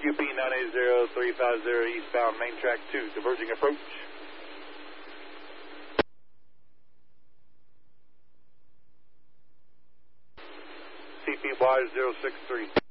QP 980350 eastbound main track 2, diverging approach. CP wide 063.